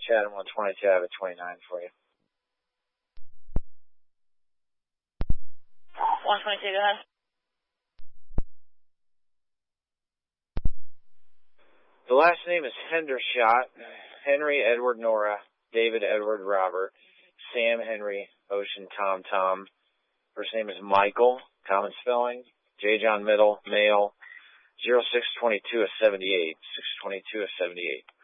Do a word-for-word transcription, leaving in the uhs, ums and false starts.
Chatham one twenty-two, I have a twenty-nine for you. one twenty-two, go ahead. The last name is Hendershot, Henry Edward Nora, David Edward Robert, Sam Henry, Ocean Tom Tom. First name is Michael, common spelling, J John Middle, male, zero six twenty-two of seventy-eight, six twenty-two of seventy-eight.